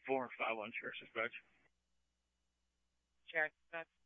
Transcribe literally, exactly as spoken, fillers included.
four or five on church dispatch. Sheriff, that's